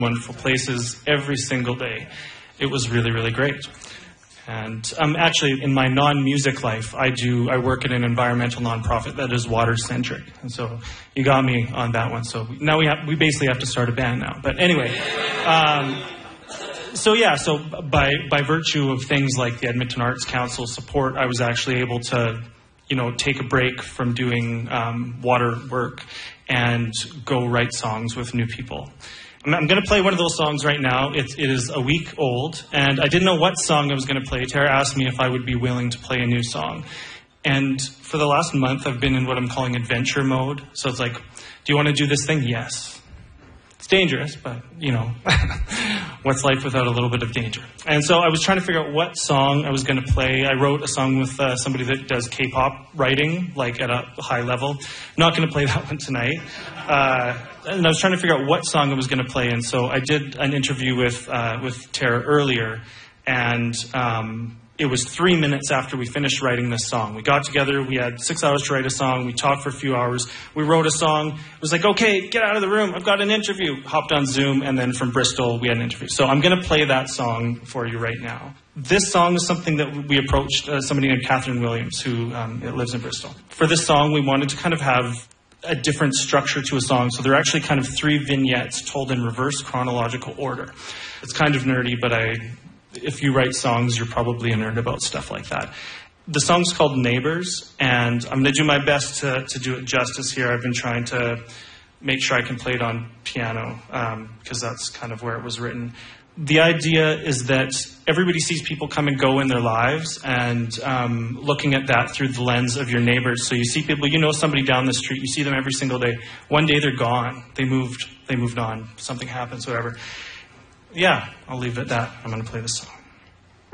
wonderful places every single day. It was really, really great. And actually, in my non-music life, I work at an environmental nonprofit that is water-centric. And so you got me on that one. So now we basically have to start a band now. But anyway, so by virtue of things like the Edmonton Arts Council support, I was actually able to, take a break from doing water work and go write songs with new people. I'm going to play one of those songs right now. It is a week old, and I didn't know what song I was going to play. Tara asked me if I would be willing to play a new song. And for the last month, I've been in what I'm calling adventure mode. So it's like, do you want to do this thing? Yes. It's dangerous, but, what's life without a little bit of danger? And so I was trying to figure out what song I was going to play. I wrote a song with somebody that does K-pop writing, like at a high level. Not going to play that one tonight. And I was trying to figure out what song I was going to play. And so I did an interview with Tara earlier, and it was 3 minutes after we finished writing this song. We got together, we had 6 hours to write a song, we talked for a few hours, we wrote a song. It was like, okay, get out of the room, I've got an interview. Hopped on Zoom, and then from Bristol, we had an interview. So I'm going to play that song for you right now. This song is something that we approached somebody named Catherine Williams, who lives in Bristol. For this song, we wanted to kind of have a different structure to a song. So there are actually kind of 3 vignettes told in reverse chronological order. It's kind of nerdy, but if you write songs, you're probably a nerd about stuff like that. The song's called Neighbors, and I'm going to do my best to do it justice here. I've been trying to make sure I can play it on piano, because that's kind of where it was written. The idea is that everybody sees people come and go in their lives, and looking at that through the lens of your neighbors. So you see people, somebody down the street, you see them every single day. One day they're gone. They moved on. Something happens, whatever. Yeah, I'll leave it at that. I'm going to play this song.